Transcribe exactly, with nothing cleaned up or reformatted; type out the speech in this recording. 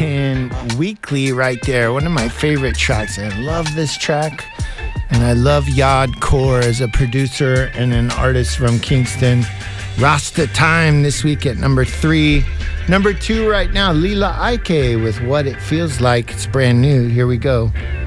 ten Weekly right there. One of my favorite tracks. I love this track. And I love Yod Core as a producer and an artist from Kingston. Rasta Time this week at number three. Number two right now, Lila Ike with What It Feels Like. It's brand new. Here we go.